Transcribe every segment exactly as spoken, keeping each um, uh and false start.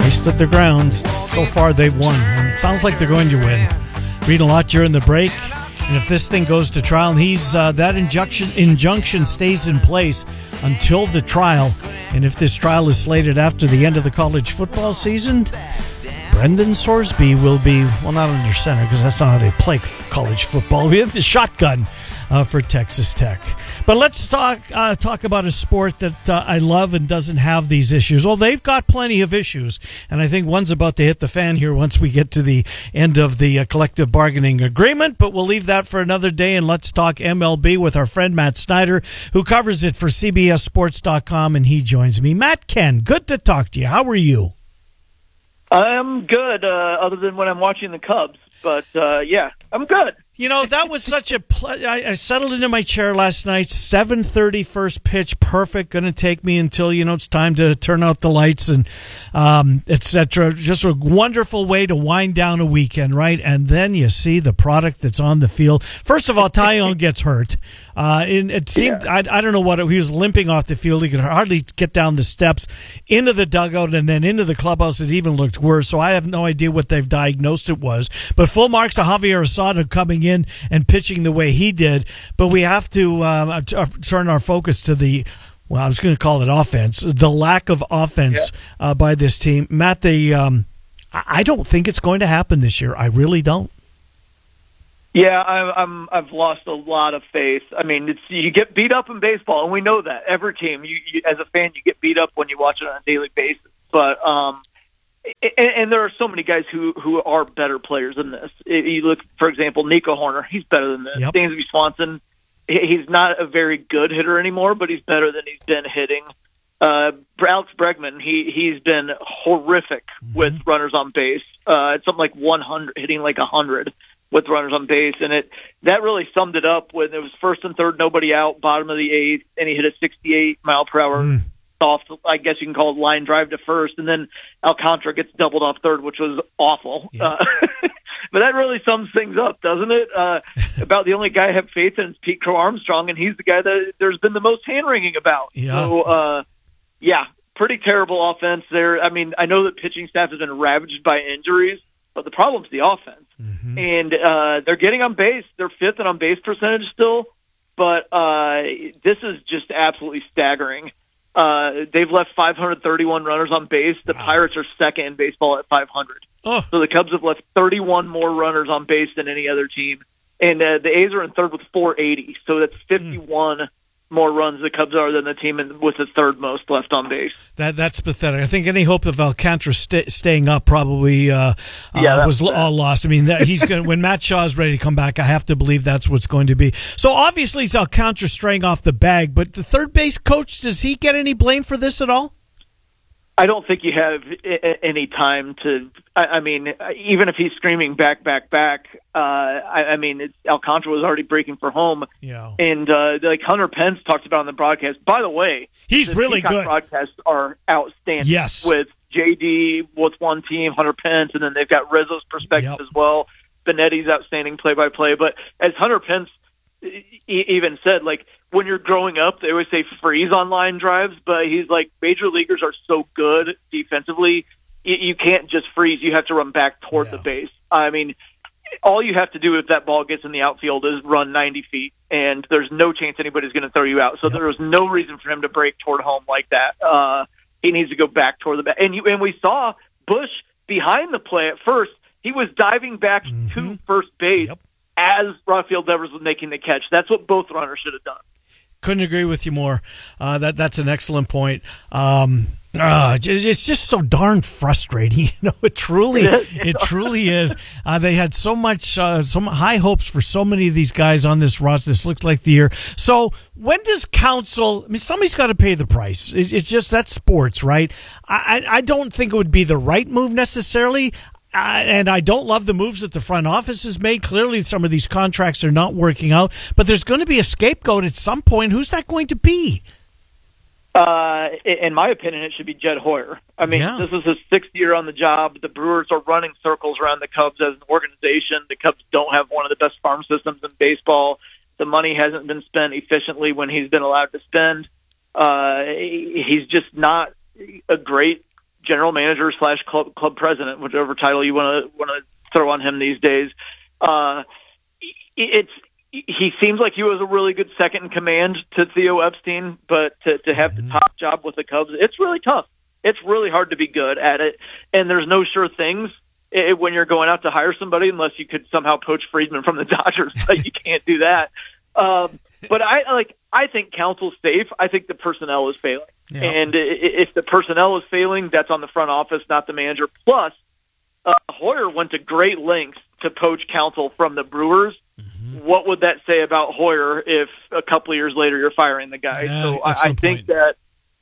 They stood their ground. So far, they've won. And it sounds like they're going to win. Reading a lot during the break. And if this thing goes to trial, he's uh, that injunction injunction stays in place until the trial. And if this trial is slated after the end of the college football season, Brendan Sorsby will be, well, not under center because that's not how they play college football. We have the shotgun uh, for Texas Tech. But let's talk uh, talk about a sport that uh, I love and doesn't have these issues. Well, they've got plenty of issues, and I think one's about to hit the fan here once we get to the end of the uh, collective bargaining agreement, but we'll leave that for another day, and let's talk M L B with our friend Matt Snyder, who covers it for C B S Sports dot com, and he joins me. Matt Ken, good to talk to you. How are you? I'm good, uh, other than when I'm watching the Cubs, but uh, yeah, I'm good. You know, that was such a ple- I, I settled into my chair last night, seven thirty first pitch, perfect, going to take me until, you know, it's time to turn out the lights and um, et cetera. Just a wonderful way to wind down a weekend, right? And then you see the product that's on the field. First of all, Taillon gets hurt. Uh, and it seemed, yeah. I, I don't know what, it, he was limping off the field. He could hardly get down the steps into the dugout and then into the clubhouse. It even looked worse. So I have no idea what they've diagnosed it was. But full marks to Javier Asada coming in and pitching the way he did. But we have to uh, t- turn our focus to the, well, I was going to call it offense, the lack of offense yeah. uh, by this team. Matt, they, um, I don't think it's going to happen this year. I really don't. Yeah, I, I'm. I've lost a lot of faith. I mean, it's, you get beat up in baseball, and we know that every team. You, you, as a fan, you get beat up when you watch it on a daily basis. But um, and, and there are so many guys who who are better players than this. You look, for example, Nico Horner. He's better than this. Yep. Dansby Swanson. He's not a very good hitter anymore, but he's better than he's been hitting. Uh, Alex Bregman. He he's been horrific mm-hmm. with runners on base. Uh, it's something like one hundred, hitting like a hundred. With runners on base, and it that really summed it up when it was first and third, nobody out, bottom of the eighth, and he hit a sixty-eight mile per hour mm. soft, I guess you can call it line drive to first, and then Alcantara gets doubled off third, which was awful. Yeah. Uh, but that really sums things up, doesn't it? Uh, about the only guy I have faith in is Pete Crow Armstrong, and he's the guy that there's been the most hand wringing about. Yeah. So, uh, yeah, pretty terrible offense there. I mean, I know that pitching staff has been ravaged by injuries, but the problem's the offense. Mm-hmm. And uh, they're getting on base. They're fifth in on base percentage still, but uh, this is just absolutely staggering. Uh, they've left five hundred thirty-one runners on base. The wow. Pirates are second in baseball at five hundred. Oh. So the Cubs have left thirty-one more runners on base than any other team. And uh, the A's are in third with four eighty. So that's fifty-one mm. more runs the Cubs are than the team in, with the third most left on base. That That's pathetic. I think any hope of Alcantara st- staying up probably uh, yeah, uh, was all lost. I mean, that, he's going when Matt Shaw is ready to come back, I have to believe that's what's going to be. So obviously it's Alcantara straying off the bag, but the third base coach, does he get any blame for this at all? I don't think you have any time to. I mean, even if he's screaming back, back, back. Uh, I, I mean, it's, Alcantara was already breaking for home, yeah. And uh, like Hunter Pence talked about on the broadcast. By the way, he's really Peacock good. Broadcasts are outstanding. Yes, with J D with one team, Hunter Pence, and then they've got Rizzo's perspective yep. as well. Benetti's outstanding play-by-play. But as Hunter Pence even said, like, when you're growing up, they always say freeze on line drives, but he's like, major leaguers are so good defensively, you, you can't just freeze. You have to run back toward yeah. the base. I mean, all you have to do if that ball gets in the outfield is run ninety feet, and there's no chance anybody's going to throw you out. So yep. there was no reason for him to break toward home like that. Uh, he needs to go back toward the back. And, you, and we saw Bush behind the play at first. He was diving back mm-hmm. to first base yep. as Rafael Devers was making the catch. That's what both runners should have done. Couldn't agree with you more. Uh, that that's an excellent point. Um, uh, it's just so darn frustrating. You know, it truly, it truly is. Uh, they had so much, uh, so high hopes for so many of these guys on this roster. This looks like the year. So when does Counsell? I mean, somebody's got to pay the price. It's, it's just that's sports, right? I, I don't think it would be the right move necessarily. Uh, and I don't love the moves that the front office has made. Clearly, some of these contracts are not working out. But there's going to be a scapegoat at some point. Who's that going to be? Uh, in my opinion, it should be Jed Hoyer. I mean, yeah. this is his sixth year on the job. The Brewers are running circles around the Cubs as an organization. The Cubs don't have one of the best farm systems in baseball. The money hasn't been spent efficiently when he's been allowed to spend. Uh, he's just not a great general manager slash club club president, whichever title you want to want to throw on him these days. Uh, it's he seems like he was a really good second in command to Theo Epstein, but to, to have mm-hmm. the top job with the Cubs, it's really tough. It's really hard to be good at it, and there's no sure things it, when you're going out to hire somebody unless you could somehow poach Friedman from the Dodgers. But you can't do that. Um, but I like. I think Counsell's safe. I think the personnel is failing, yeah. and if the personnel is failing, that's on the front office, not the manager. Plus, uh, Hoyer went to great lengths to poach Counsell from the Brewers. Mm-hmm. What would that say about Hoyer if a couple of years later you're firing the guy? Yeah, so I, I think that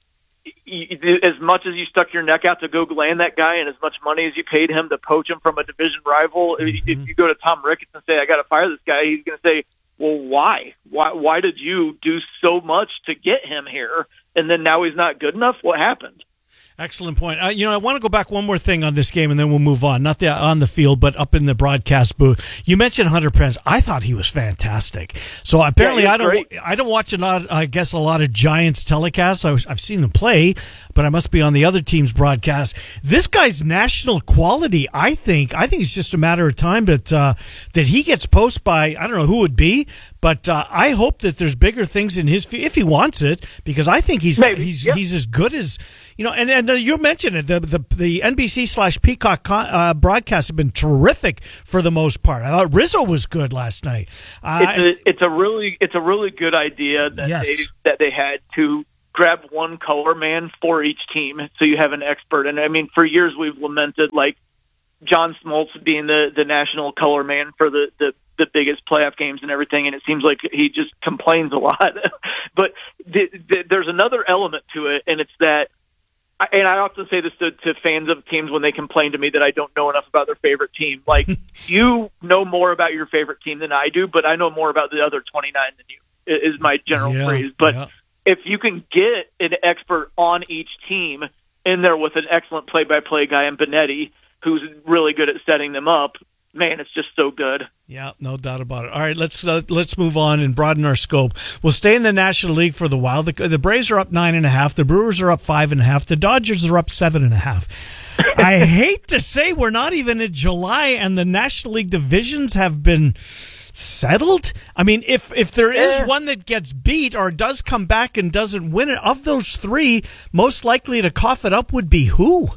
you, as much as you stuck your neck out to go land that guy, and as much money as you paid him to poach him from a division rival, mm-hmm. if you go to Tom Ricketts and say, "I got to fire this guy," he's going to say, well, why? Why Why did you do so much to get him here, and then now he's not good enough? What happened? Excellent point. Uh, you know, I want to go back one more thing on this game, and then we'll move on. Not the, on the field, but up in the broadcast booth. You mentioned Hunter Pence. I thought he was fantastic. So apparently, yeah, I don't. Great. I don't watch a lot. I guess a lot of Giants telecasts. I, I've seen them play, but I must be on the other team's broadcast. This guy's national quality. I think. I think it's just a matter of time that uh, that he gets poached by. I don't know who it would be. But uh, I hope that there's bigger things in his if he wants it, because I think he's Maybe, he's yeah. he's as good as you know. And and uh, you mentioned it, the the, the N B C slash Peacock uh, broadcasts have been terrific for the most part. I thought Rizzo was good last night. Uh, it's a it's a really it's a really good idea that yes. they that they had to grab one color man for each team, so you have an expert. And I mean, for years we've lamented like John Smoltz being the the national color man for the the. the biggest playoff games and everything, and it seems like he just complains a lot. But th- th- there's another element to it, and it's that, and I often say this to, to fans of teams when they complain to me that I don't know enough about their favorite team. Like, you know more about your favorite team than I do, but I know more about the other twenty-nine than you, is my general yeah, phrase. But yeah. if you can get an expert on each team in there with an excellent play-by-play guy in Benetti, who's really good at setting them up, man, it's just so good. Yeah, no doubt about it. All right, let's uh, let's move on and broaden our scope. We'll stay in the National League for the while. The, the Braves are up nine and a half. The Brewers are up five and a half. The Dodgers are up seven and a half. I hate to say we're not even in July, and the National League divisions have been settled. I mean, if if there is yeah. one that gets beat or does come back and doesn't win it, of those three, most likely to cough it up would be who?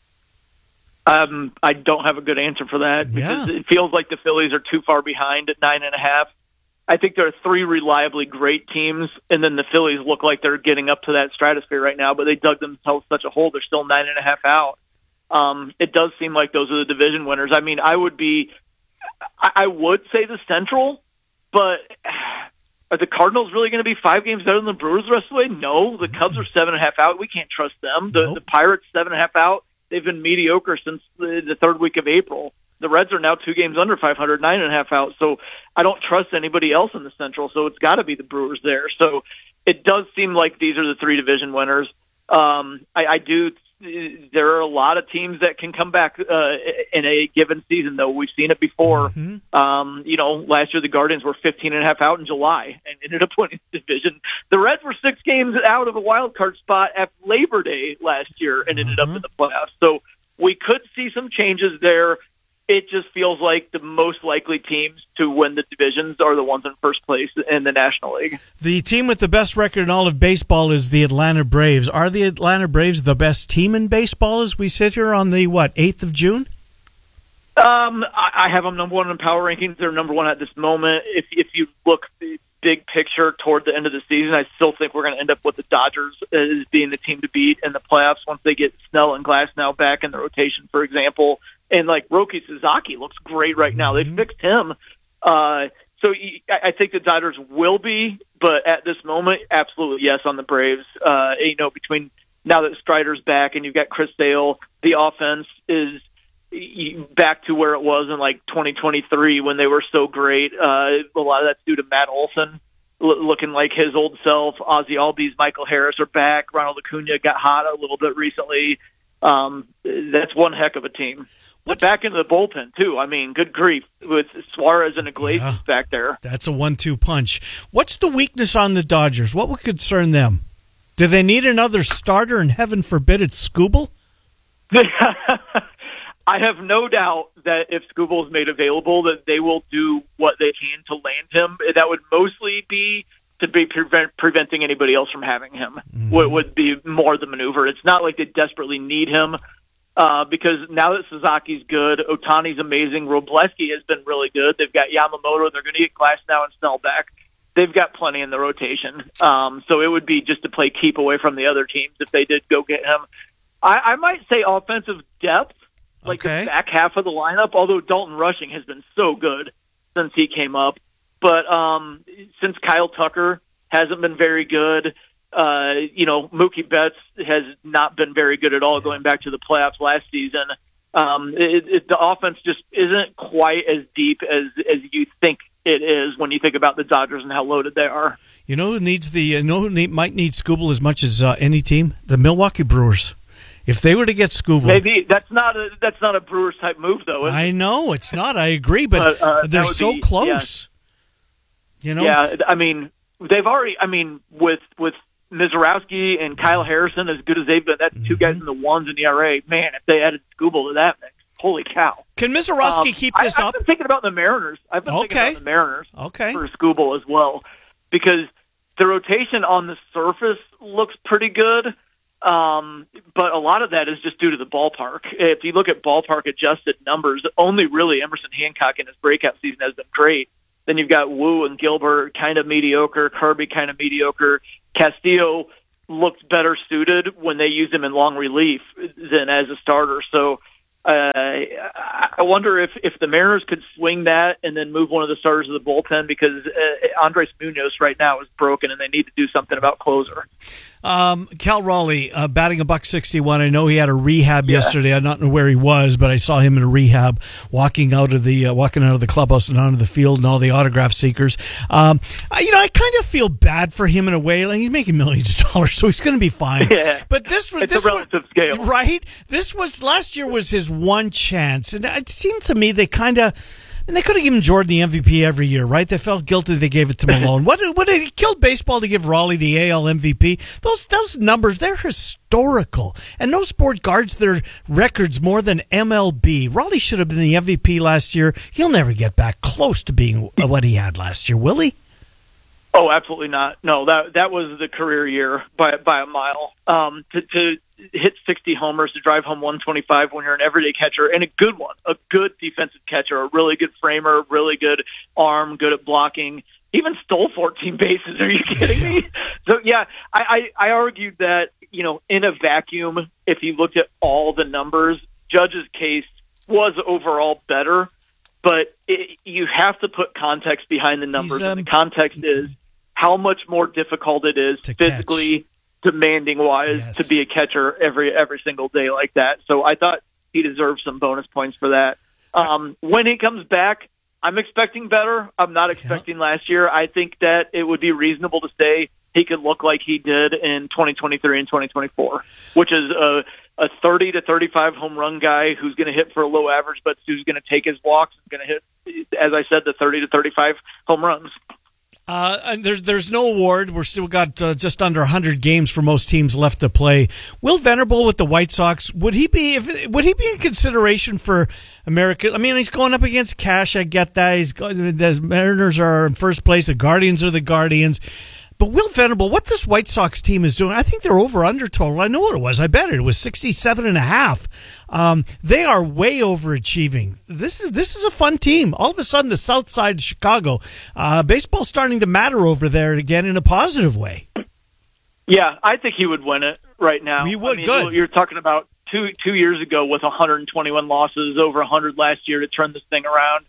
Um, I don't have a good answer for that because yeah. it feels like the Phillies are too far behind at nine and a half. I think there are three reliably great teams, and then the Phillies look like they're getting up to that stratosphere right now, but they dug themselves such a hole. They're still nine and a half out. Um, it does seem like those are the division winners. I mean, I would be, I would say the Central, but are the Cardinals really going to be five games better than the Brewers the rest of the way? No. The Cubs are seven and a half out. We can't trust them. The, nope. the Pirates seven and a half out. They've been mediocre since the, the third week of April. The Reds are now two games under five hundred, nine and a half out. So I don't trust anybody else in the Central. So it's got to be the Brewers there. So it does seem like these are the three division winners. Um, I, I do. There are a lot of teams that can come back uh, in a given season, though. We've seen it before. Mm-hmm. Um, you know, last year the Guardians were fifteen and a half out in July and ended up winning the division. The Reds were six games out of a wild card spot at Labor Day last year and ended mm-hmm. up in the playoffs. So we could see some changes there. It just feels like the most likely teams to win the divisions are the ones in first place in the National League. The team with the best record in all of baseball is the Atlanta Braves. Are the Atlanta Braves the best team in baseball as we sit here on the, what, eighth of June? Um, I have them number one in power rankings. They're number one at this moment. If if you look big picture toward the end of the season, I still think we're going to end up with the Dodgers as being the team to beat in the playoffs once they get Snell and Glasnow back in the rotation, for example. And, like, Roki Sasaki looks great right now. They've fixed him. Uh, so I think the Dodgers will be, but at this moment, absolutely yes on the Braves. Uh, you know, between now that Strider's back and you've got Chris Sale, the offense is back to where it was in, like, twenty twenty-three when they were so great. Uh, a lot of that's due to Matt Olson l- looking like his old self. Ozzie Albies, Michael Harris are back. Ronald Acuna got hot a little bit recently. Um, that's one heck of a team. What's, back into the bullpen, too. I mean, good grief, with Suarez and Iglesias yeah, back there. That's a one two punch. What's the weakness on the Dodgers? What would concern them? Do they need another starter, and heaven forbid it's Skubal? I have no doubt that if Skubal is made available, that they will do what they can to land him. That would mostly be to be prevent, preventing anybody else from having him. Mm-hmm. What would be more the maneuver. It's not like they desperately need him uh, because now that Sasaki's good, Otani's amazing, Robleski has been really good. They've got Yamamoto. They're going to get Glasnow and Snell back. They've got plenty in the rotation. Um, so it would be just to play keep away from the other teams if they did go get him. I, I might say offensive depth, like okay. the back half of the lineup, although Dalton Rushing has been so good since he came up. But um, since Kyle Tucker hasn't been very good, uh, you know, Mookie Betts has not been very good at all yeah. going back to the playoffs last season. Um, it, it, the offense just isn't quite as deep as, as you think it is when you think about the Dodgers and how loaded they are. You know who needs the you know who need, might need Skubal as much as uh, any team? The Milwaukee Brewers. If they were to get Skubal, maybe that's not a that's not a Brewers type move though. Is I it? know it's not. I agree, but uh, uh, they're so be, close. Yeah. You know. Yeah, I mean they've already. I mean with with Mizorowski and Kyle Harrison, as good as they've been, that's mm-hmm. two guys in the ones in the E R A. Man, if they added Skubal to that mix. Holy cow! Can Mizorowski um, keep this I, up? I've been thinking about the Mariners. I've been okay. thinking about the Mariners okay. for Skubal as well, because the rotation on the surface looks pretty good, um, but a lot of that is just due to the ballpark. If you look at ballpark adjusted numbers, only really Emerson Hancock in his breakout season has been great. Then you've got Wu and Gilbert, kind of mediocre, Kirby kind of mediocre, Castillo looked better suited when they used him in long relief than as a starter. So. Uh, I wonder if, if the Mariners could swing that and then move one of the starters of the bullpen because uh, Andres Munoz right now is broken and they need to do something about closer. Um, Cal Raleigh uh, batting a buck sixty-one. I know he had a rehab yeah. yesterday. I don't know where he was, but I saw him in a rehab, walking out of the uh, walking out of the clubhouse and onto the field, and all the autograph seekers. Um, I, you know, I kind of feel bad for him in a way. Like he's making millions of dollars, so he's going to be fine. Yeah. But this was it's this a relative was, scale, right? This was last year was his one chance, and it seemed to me they kind of. And they could have given Jordan the M V P every year, right? They felt guilty they gave it to Malone. what what did it killed baseball to give Raleigh the A L M V P? Those those numbers, they're historical. And no sport guards their records more than M L B. Raleigh should have been the M V P last year. He'll never get back close to being what he had last year, will he? Oh, absolutely not. No, that that was the career year by by a mile. Um, to, to hit sixty homers, to drive home one twenty-five when you're an everyday catcher, and a good one, a good defensive catcher, a really good framer, really good arm, good at blocking, even stole fourteen bases. Are you kidding me? So, yeah, I, I, I argued that, you know, in a vacuum, if you looked at all the numbers, Judge's case was overall better, but it, you have to put context behind the numbers, um, and the context is how much more difficult it is physically, catch. demanding-wise, yes. to be a catcher every every single day like that. So I thought he deserved some bonus points for that. Um, when he comes back, I'm expecting better. I'm not expecting yeah. last year. I think that it would be reasonable to say he could look like he did in twenty twenty-three and twenty twenty-four, which is a, a thirty to thirty-five home run guy who's going to hit for a low average, but who's going to take his walks and going to hit, as I said, the thirty to thirty-five home runs. Uh, and there's there's no award. We're still got uh, just under one hundred games for most teams left to play. Will Venable with the White Sox, would he be if would he be in consideration for America? I mean, he's going up against Cash. I get that. He's going, the Mariners are in first place. The Guardians are the Guardians. But Will Venable, what this White Sox team is doing, I think they're over under total. I know what it was. I bet it, it was sixty-seven and a half. Um, they are way overachieving. This is this is a fun team. All of a sudden, the South Side of Chicago, uh, baseball's starting to matter over there again in a positive way. Yeah, I think he would win it right now. He would. I mean, good. You're talking about two two years ago with one hundred twenty-one losses, over one hundred last year to turn this thing around.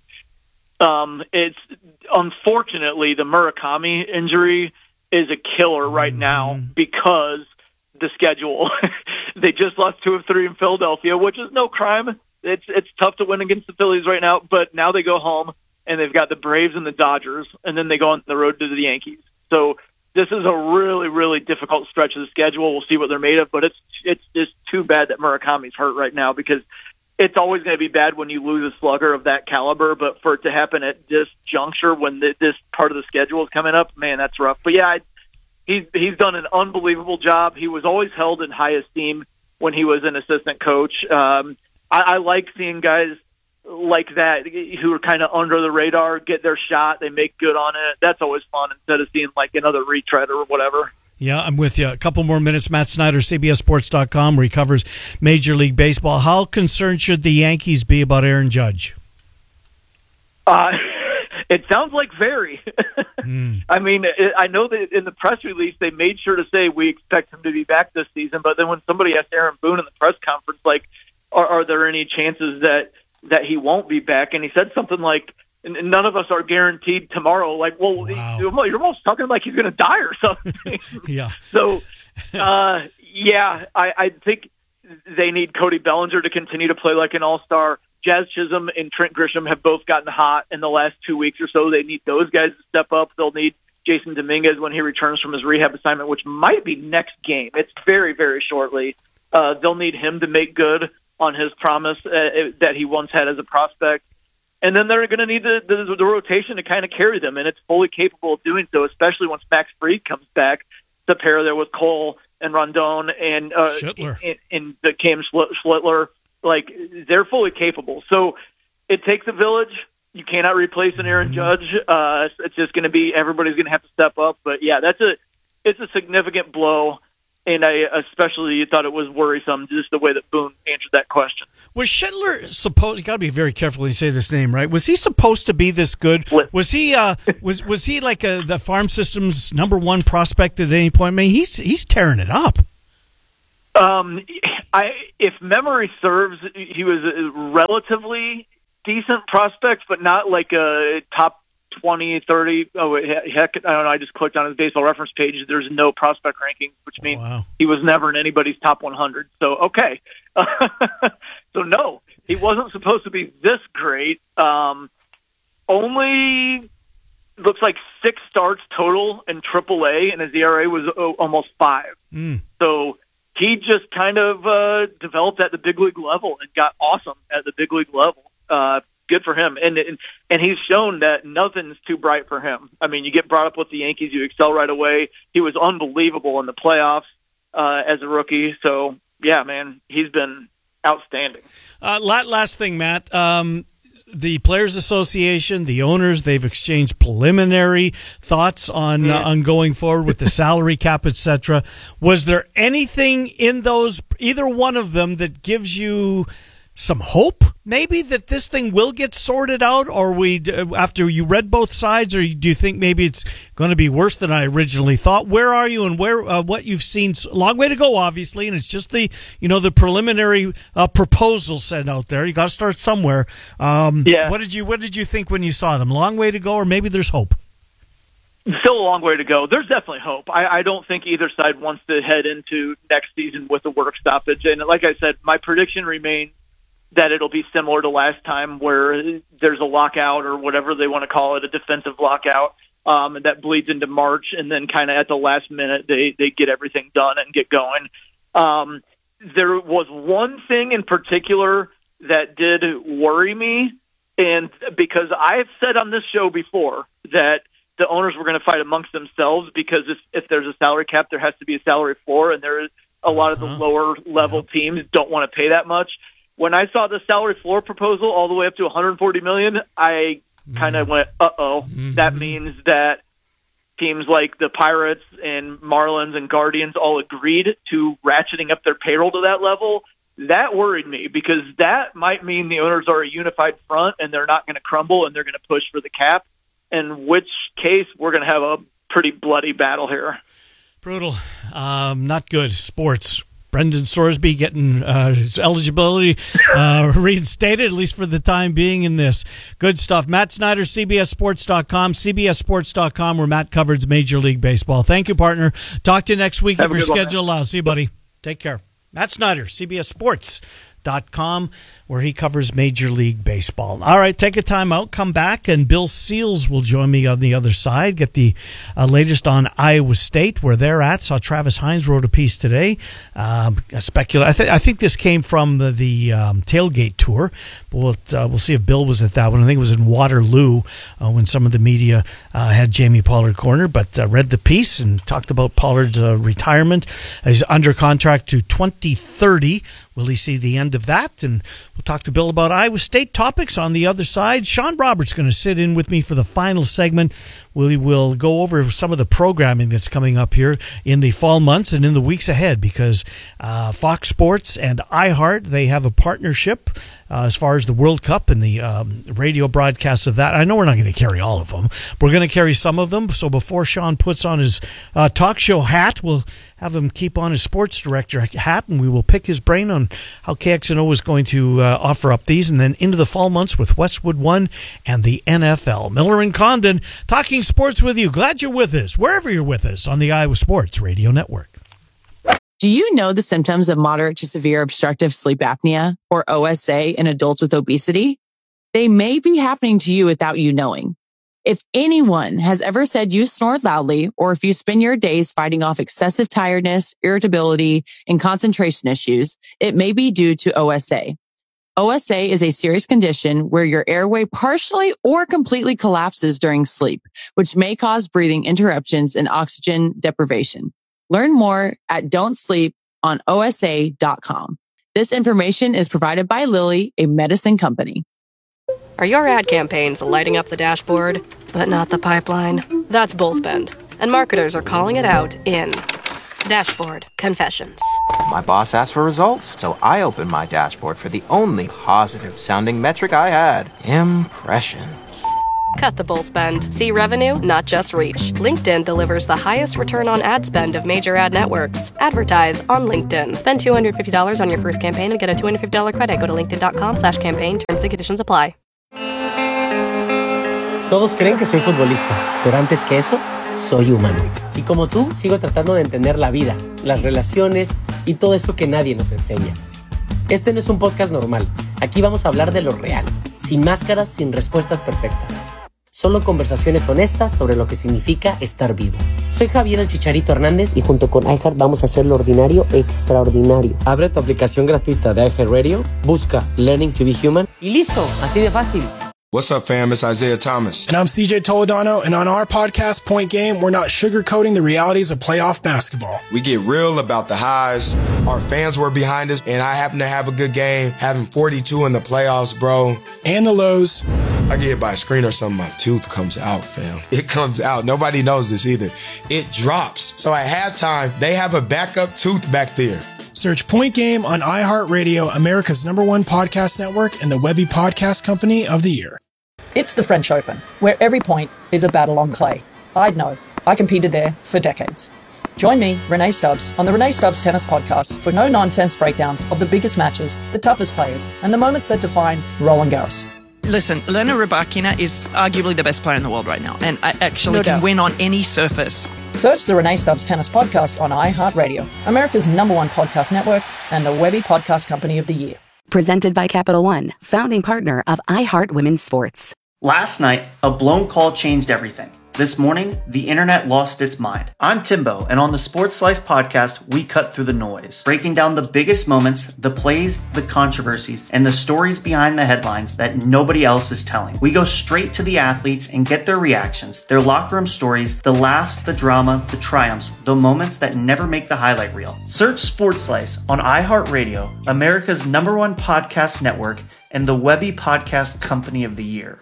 Um, it's unfortunately the Murakami injury is a killer right now because the schedule. They just lost two of three in Philadelphia, which is no crime. It's it's tough to win against the Phillies right now, but now they go home and they've got the Braves and the Dodgers, and then they go on the road to the Yankees. So this is a really, really difficult stretch of the schedule. We'll see what they're made of, but it's it's just too bad that Murakami's hurt right now because it's always going to be bad when you lose a slugger of that caliber, but for it to happen at this juncture when the, this part of the schedule is coming up, man, that's rough. But yeah, I, he's he's done an unbelievable job. He was always held in high esteem when he was an assistant coach. Um, I, I like seeing guys like that who are kind of under the radar get their shot. They make good on it. That's always fun instead of seeing like another retread or whatever. Yeah, I'm with you. A couple more minutes. Matt Snyder, C B S Sports dot com, where he covers Major League Baseball. How concerned should the Yankees be about Aaron Judge? Uh, it sounds like very. mm. I mean, I know that in the press release they made sure to say we expect him to be back this season, but then when somebody asked Aaron Boone in the press conference, like, are, are there any chances that, that he won't be back? And he said something like, none of us are guaranteed tomorrow. Like, well, wow. you're almost talking like he's going to die or something. yeah. So, uh, yeah, I, I think they need Cody Bellinger to continue to play like an all-star. Jazz Chisholm and Trent Grisham have both gotten hot in the last two weeks or so. They need those guys to step up. They'll need Jason Dominguez when he returns from his rehab assignment, which might be next game. It's very, very shortly. Uh, they'll need him to make good on his promise uh, that he once had as a prospect. And then they're going to need the, the, the rotation to kind of carry them, and it's fully capable of doing so, especially once Max Fried comes back to pair there with Cole and Rondon and uh, in, in the Cam Schlittler. Like, they're fully capable. So it takes a village. You cannot replace an Aaron Judge. Uh, it's just going to be everybody's going to have to step up. But, yeah, that's a it's a significant blow. And I especially thought it was worrisome just the way that Boone answered that question. Was Schlittler supposed? You got to be very careful when you say this name, right? Was he supposed to be this good? Was he? Uh, was was he like a, the farm system's number one prospect at any point? I mean, he's he's tearing it up. Um, I if memory serves, he was a relatively decent prospect, but not like a top twenty, thirty. Oh, heck, I don't know. I just clicked on his baseball reference page. There's no prospect rankings, which means oh, wow. he was never in anybody's top one hundred. So, okay. so, no, he wasn't supposed to be this great. Um, only looks like six starts total in triple A, and his E R A was oh, almost five. Mm. So he just kind of uh, developed at the big league level and got awesome at the big league level. Uh, good for him. And, and and he's shown that nothing's too bright for him. I mean, you get brought up with the Yankees, you excel right away. He was unbelievable in the playoffs uh, as a rookie. So, yeah, man, he's been outstanding. Uh, last thing, Matt. Um, the Players Association, the owners, they've exchanged preliminary thoughts on yeah. uh, on going forward with the salary cap, et cetera. Was there anything in those, either one of them, that gives you some hope maybe that this thing will get sorted out? Or we, after you read both sides, or do you think maybe it's going to be worse than I originally thought? Where are you, and where uh, what you've seen? Long way to go, obviously, and it's just the you know the preliminary uh, proposals sent out there. You got to start somewhere. Um, yeah. What did you What did you think when you saw them? Long way to go, or maybe there's hope? Still a long way to go. There's definitely hope. I, I don't think either side wants to head into next season with a work stoppage. And like I said, my prediction remains that it'll be similar to last time, where there's a lockout or whatever they want to call it, a defensive lockout, um, and that bleeds into March, and then kind of at the last minute they, they get everything done and get going. Um, there was one thing in particular that did worry me, and because I've said on this show before that the owners were going to fight amongst themselves, because if, if there's a salary cap, there has to be a salary floor, and there is a lot uh-huh. of the lower level yep. teams don't want to pay that much. When I saw the salary floor proposal all the way up to one hundred forty million dollars, I kind of mm. went, uh-oh. Mm-hmm. That means that teams like the Pirates and Marlins and Guardians all agreed to ratcheting up their payroll to that level. That worried me, because that might mean the owners are a unified front and they're not going to crumble and they're going to push for the cap, in which case we're going to have a pretty bloody battle here. Brutal. Um, not good. Sports. Brendan Sorsby getting uh, his eligibility uh, reinstated, at least for the time being, in this. Good stuff. Matt Snyder, C B S Sports dot com, C B S Sports dot com, where Matt covers Major League Baseball. Thank you, partner. Talk to you next week Have if your schedule allows. See you, buddy. Take care. Matt Snyder, C B S Sports dot com, where he covers Major League Baseball. All right, take a time out, come back, and Bill Seals will join me on the other side, get the uh, latest on Iowa State, where they're at. Saw Travis Hines wrote a piece today. Um, specula- I, th- I think this came from the, the um, tailgate tour. We'll, uh, we'll see if Bill was at that one. I think it was in Waterloo uh, when some of the media uh, had Jamie Pollard cornered, but uh, read the piece and talked about Pollard's uh, retirement. He's under contract to twenty thirty. Will he see the end of that? And we'll talk to Bill about Iowa State topics on the other side. Sean Roberts going to sit in with me for the final segment. We will go over some of the programming that's coming up here in the fall months and in the weeks ahead, because uh, Fox Sports and iHeart, they have a partnership uh, as far as the World Cup and the um, radio broadcasts of that. I know we're not going to carry all of them. We're going to carry some of them. So before Sean puts on his uh, talk show hat, we'll have him keep on his sports director hat, and we will pick his brain on how K X N O is going to uh, offer up these, and then into the fall months with Westwood One and the N F L. Miller and Condon talking sports with you. Glad you're with us, wherever you're with us on the Iowa Sports Radio Network. Do you know the symptoms of moderate to severe obstructive sleep apnea, or O S A, in adults with obesity? They may be happening to you without you knowing. If anyone has ever said you snore loudly, or if you spend your days fighting off excessive tiredness, irritability, and concentration issues, it may be due to O S A. O S A is a serious condition where your airway partially or completely collapses during sleep, which may cause breathing interruptions and oxygen deprivation. Learn more at don't sleep on O S A dot com. This information is provided by Lilly, a medicine company. Are your ad campaigns lighting up the dashboard, but not the pipeline? That's Bullspend, and marketers are calling it out in Dashboard Confessions. My boss asked for results, so I opened my dashboard for the only positive-sounding metric I had: impressions. Cut the bull spend. See revenue, not just reach. LinkedIn delivers the highest return on ad spend of major ad networks. Advertise on LinkedIn. Spend two hundred fifty dollars on your first campaign and get a two hundred fifty dollars credit. Go to linkedin.com slash campaign. Terms and conditions apply. Todos creen que soy futbolista, pero antes que eso, soy humano. Y como tú, sigo tratando de entender la vida, las relaciones y todo eso que nadie nos enseña. Este no es un podcast normal. Aquí vamos a hablar de lo real, sin máscaras, sin respuestas perfectas. Solo conversaciones honestas sobre lo que significa estar vivo. Soy Javier el Chicharito Hernández y junto con iHeart vamos a hacer lo ordinario extraordinario. Abre tu aplicación gratuita de iHeartRadio, busca Learning to be Human y listo, así de fácil. What's up, fam? It's Isaiah Thomas. And I'm C J Toledano, and on our podcast, Point Game, we're not sugarcoating the realities of playoff basketball. We get real about the highs. Our fans were behind us, and I happen to have a good game, having forty-two in the playoffs, bro. And the lows. I get hit by a screen or something, my tooth comes out, fam. It comes out. Nobody knows this either. It drops. So at halftime, they have a backup tooth back there. Search Point Game on iHeartRadio, America's number one podcast network, and the Webby Podcast Company of the Year. It's the French Open, where every point is a battle on clay. I'd know. I competed there for decades. Join me, Renee Stubbs, on the Renee Stubbs Tennis Podcast for no-nonsense breakdowns of the biggest matches, the toughest players, and the moments that define Roland Garros. Listen, Elena Rybakina is arguably the best player in the world right now, and I actually No can doubt. win on any surface. Search the Renee Stubbs Tennis Podcast on iHeartRadio, America's number one podcast network, and the Webby Podcast Company of the Year. Presented by Capital One, founding partner of iHeart Women's Sports. Last night, a blown call changed everything. This morning, the internet lost its mind. I'm Timbo, and on the Sports Slice podcast, we cut through the noise, breaking down the biggest moments, the plays, the controversies, and the stories behind the headlines that nobody else is telling. We go straight to the athletes and get their reactions, their locker room stories, the laughs, the drama, the triumphs, the moments that never make the highlight reel. Search Sports Slice on iHeartRadio, America's number one podcast network, and the Webby Podcast Company of the Year.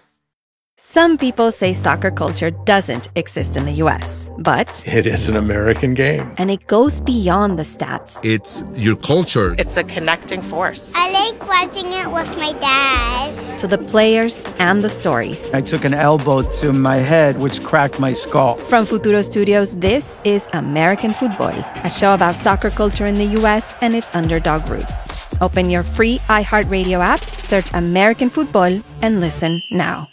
Some people say soccer culture doesn't exist in the U S, but it is an American game. And it goes beyond the stats. It's your culture. It's a connecting force. I like watching it with my dad. To the players and the stories. I took an elbow to my head, which cracked my skull. From Futuro Studios, this is American Football, a show about soccer culture in the U S and its underdog roots. Open your free iHeartRadio app, search American Football, and listen now.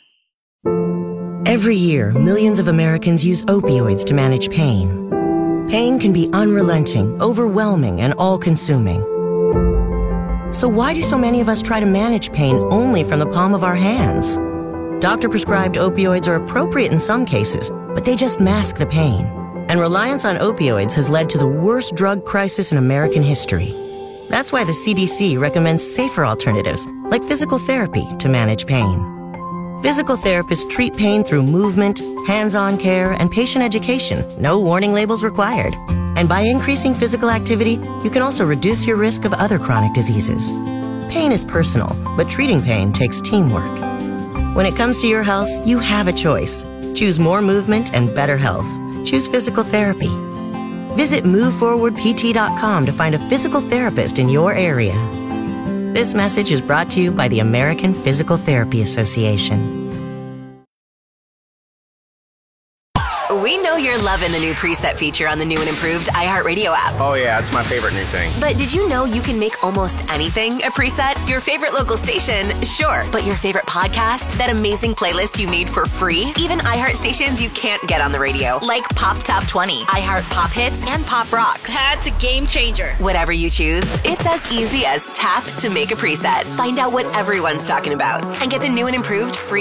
Every year, millions of Americans use opioids to manage pain. Pain can be unrelenting, overwhelming, and all-consuming. So why do so many of us try to manage pain only from the palm of our hands? Doctor-prescribed opioids are appropriate in some cases, but they just mask the pain. And reliance on opioids has led to the worst drug crisis in American history. That's why the C D C recommends safer alternatives, like physical therapy, to manage pain. Physical therapists treat pain through movement, hands-on care, and patient education. No warning labels required. And by increasing physical activity, you can also reduce your risk of other chronic diseases. Pain is personal, but treating pain takes teamwork. When it comes to your health, you have a choice. Choose more movement and better health. Choose physical therapy. Visit move forward p t dot com to find a physical therapist in your area. This message is brought to you by the American Physical Therapy Association. We know you're loving the new preset feature on the new and improved iHeartRadio app. Oh yeah, it's my favorite new thing. But did you know you can make almost anything a preset? Your favorite local station, sure. But your favorite podcast? That amazing playlist you made for free? Even iHeart stations you can't get on the radio, like Pop Top twenty, iHeart Pop Hits, and Pop Rocks. That's a game changer. Whatever you choose, it's as easy as tap to make a preset. Find out what everyone's talking about and get the new and improved free